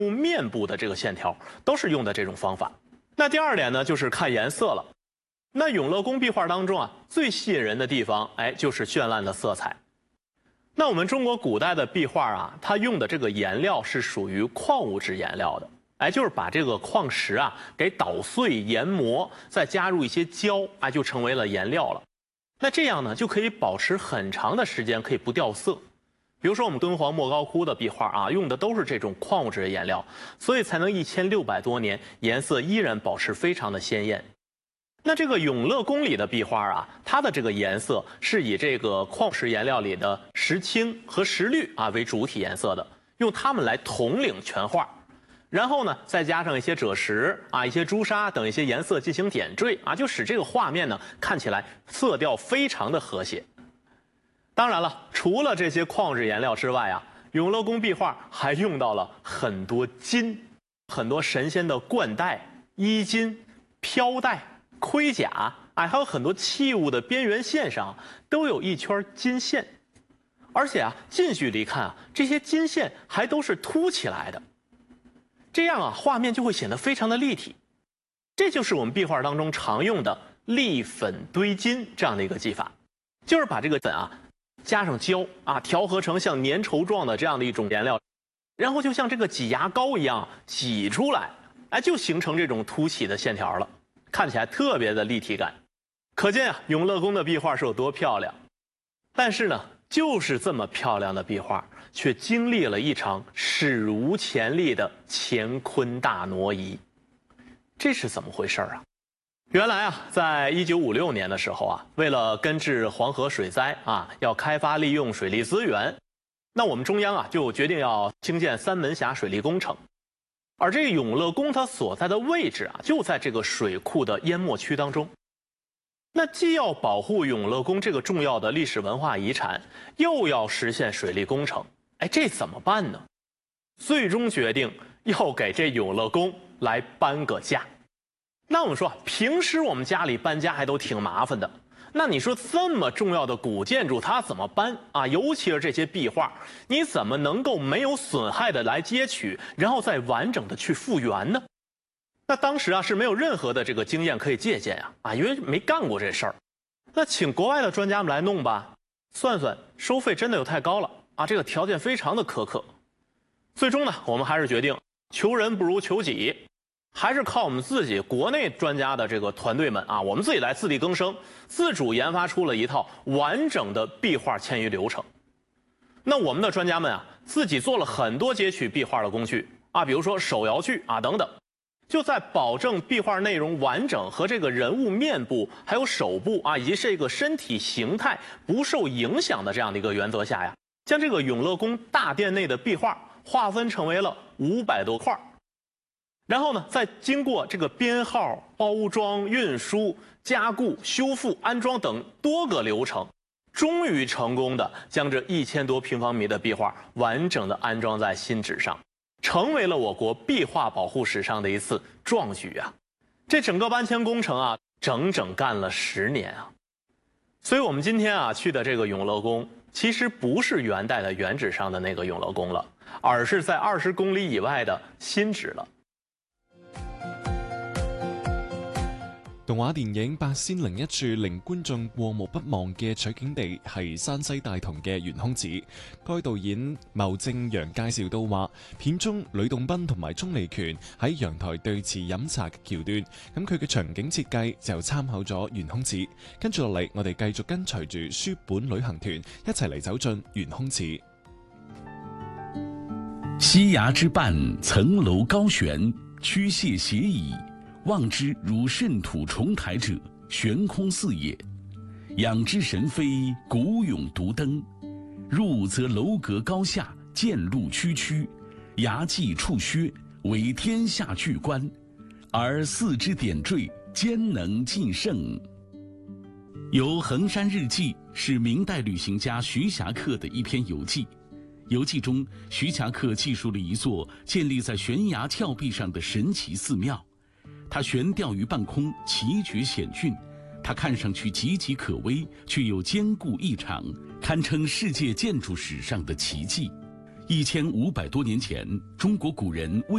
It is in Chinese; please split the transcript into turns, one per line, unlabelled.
面部的这个线条都是用的这种方法。那第二点呢，就是看颜色了。那永乐宫壁画当中啊，最吸引人的地方，就是绚烂的色彩。那我们中国古代的壁画啊，它用的这个颜料是属于矿物质颜料的，就是把这个矿石啊给捣碎研磨，再加入一些胶，就成为了颜料了。那这样呢，就可以保持很长的时间，可以不掉色。比如说我们敦煌莫高窟的壁画啊，用的都是这种矿物质的颜料，所以才能1600多年颜色依然保持非常的鲜艳。那这个永乐宫里的壁画啊，它的这个颜色是以这个矿石颜料里的石青和石绿啊为主体颜色的，用它们来统领全画，然后呢再加上一些赭石啊、一些朱砂等一些颜色进行点缀啊，就使这个画面呢看起来色调非常的和谐。当然了，除了这些矿质颜料之外啊，永乐宫壁画还用到了很多金，很多神仙的冠带、衣襟、飘带、盔甲，还有很多器物的边缘线上都有一圈金线，而且啊，近距离看啊，这些金线还都是凸起来的，这样啊，画面就会显得非常的立体。这就是我们壁画当中常用的立粉堆金这样的一个技法，就是把这个粉啊加上胶啊，调和成像粘稠状的这样的一种颜料，然后就像这个挤牙膏一样挤出来，就形成这种凸起的线条了，看起来特别的立体感。可见啊，永乐宫的壁画是有多漂亮。但是呢，就是这么漂亮的壁画，却经历了一场史无前例的乾坤大挪移。这是怎么回事啊？原来啊，在1956年的时候啊，为了根治黄河水灾啊，要开发利用水利资源，那我们中央啊就决定要兴建三门峡水利工程。而这个永乐宫它所在的位置啊，就在这个水库的淹没区当中。那既要保护永乐宫这个重要的历史文化遗产，又要实现水利工程，这怎么办呢？最终决定要给这永乐宫来搬个家。那我们说，平时我们家里搬家还都挺麻烦的，那你说这么重要的古建筑它怎么搬啊？尤其是这些壁画，你怎么能够没有损害的来接取，然后再完整的去复原呢？那当时啊是没有任何的这个经验可以借鉴啊，因为没干过这事儿。那请国外的专家们来弄吧，算算收费真的又太高了啊，这个条件非常的苛刻。最终呢，我们还是决定求人不如求己。还是靠我们自己国内专家的这个团队们啊，我们自己来自力更生，自主研发出了一套完整的壁画迁移流程。那我们的专家们啊，自己做了很多截取壁画的工具啊，比如说手摇锯啊等等，就在保证壁画内容完整和这个人物面部还有手部啊以及这个身体形态不受影响的这样的一个原则下呀，将这个永乐宫大殿内的壁画划分成为了500多块。然后呢，再经过这个编号、包装、运输、加固、修复、安装等多个流程，终于成功的将这1000多平方米的壁画完整的安装在新址上，成为了我国壁画保护史上的一次壮举啊！这整个搬迁工程啊，整整干了10年啊！所以我们今天啊去的这个永乐宫，其实不是元代的原址上的那个永乐宫了，而是在20公里以外的新址了。
動畫電影《八仙靈一柱》令觀眾過目不忘嘅取景地係山西大同嘅懸空寺。該導演牟正陽介紹到話，片中呂洞賓同埋鍾離權喺陽台對峙飲茶嘅橋段，咁佢嘅場景設計就參考咗懸空寺。跟住落嚟，我哋繼續跟隨住書本旅行團一齊嚟走進懸空寺。
西崖之半，層樓高懸，曲榭斜倚。望之如瘆土重台者，悬空寺也。仰之神飞，古甬独登。入则楼阁高下，渐路曲曲，崖际处削，为天下巨观。而四之点缀，兼能尽胜。由《衡山日记》是明代旅行家徐霞客的一篇游记。游记中，徐霞客记述了一座建立在悬崖峭壁上的神奇寺庙。它悬吊于半空，奇绝险峻。它看上去岌岌可危，却又坚固异常，堪称世界建筑史上的奇迹。 1500多年前，中国古人为